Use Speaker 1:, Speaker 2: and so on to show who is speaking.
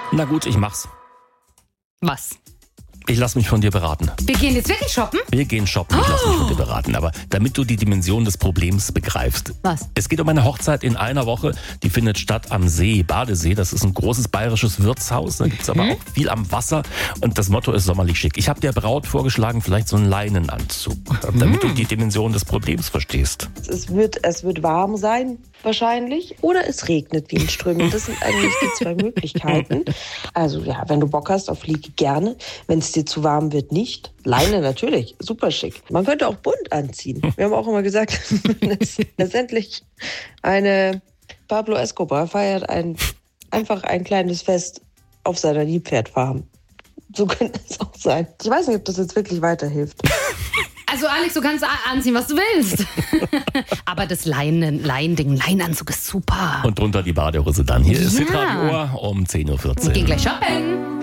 Speaker 1: Na gut, ich mach's.
Speaker 2: Was?
Speaker 1: Ich lass mich von dir beraten.
Speaker 2: Wir gehen jetzt wirklich shoppen?
Speaker 1: Wir gehen shoppen, ich lass mich von dir beraten. Aber damit du die Dimension des Problems begreifst.
Speaker 2: Was?
Speaker 1: Es geht um eine Hochzeit in einer Woche. Die findet statt am See, Badesee. Das ist ein großes bayerisches Wirtshaus. Da gibt's aber auch viel am Wasser. Und das Motto ist sommerlich schick. Ich habe der Braut vorgeschlagen, vielleicht so einen Leinenanzug. Damit du die Dimension des Problems verstehst.
Speaker 3: Es wird warm sein, wahrscheinlich. Oder es regnet wie in Strömen. Das sind eigentlich die zwei Möglichkeiten. Also ja, wenn du Bock hast auf Fliege, gerne. Wenn es dir zu warm wird, nicht. Leine natürlich, super schick. Man könnte auch bunt anziehen. Wir haben auch immer gesagt, letztendlich Pablo Escobar feiert einfach ein kleines Fest auf seiner Nilpferdfarm. So könnte es auch sein. Ich weiß nicht, ob das jetzt wirklich weiterhilft.
Speaker 2: Also Alex, du kannst anziehen, was du willst. Aber das Leinenanzug ist super.
Speaker 1: Und drunter die Badehose dann. Hier ist Hitradio um 10.14 Uhr.
Speaker 2: Wir gehen gleich shoppen.